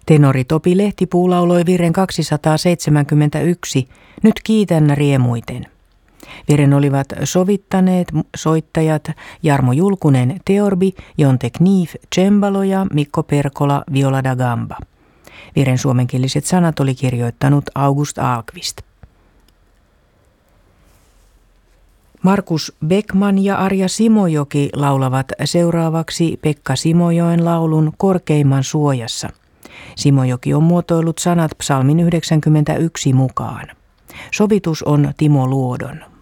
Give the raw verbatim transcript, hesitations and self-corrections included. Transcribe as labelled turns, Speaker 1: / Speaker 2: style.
Speaker 1: Tenori Topi Lehtipuu lauloi virren kaksisataaseitsemänkymmentäyksi, Nyt kiitän riemuiten. Virren olivat sovittaneet soittajat Jarmo Julkunen Theorbi, Jonte Kniif cembalo ja Mikko Perkola viola da gamba. Virren suomenkieliset sanat oli kirjoittanut August Ahlqvist. Markus Beckman ja Arja Simojoki laulavat seuraavaksi Pekka Simojoen laulun Korkeimman suojassa. Simojoki on muotoillut sanat psalmin yhdeksänkymmentäyksi mukaan. Sovitus on Timo Luodon.